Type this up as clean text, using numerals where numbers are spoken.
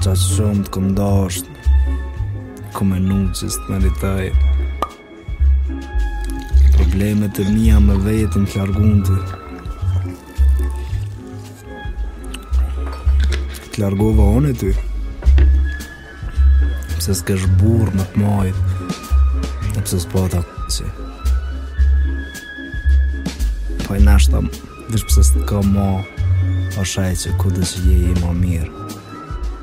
Qa shumë të këndasht, ku menu që së të meritoj. Problemet e mija me vetën të largunti. Të largova unë e ty. Pse s'kesh burë me të majt, e pse s'pata që. Po i nashta, vish pse s'të ka ma, o shaj që ku dhe që je i ma mirë.